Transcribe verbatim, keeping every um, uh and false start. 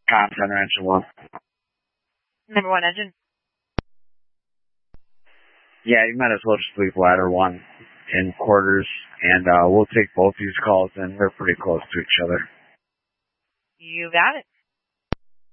Content Engine one. Number one engine? Yeah, you might as well just leave ladder one in quarters, and uh, we'll take both these calls, and we're pretty close to each other. You got it.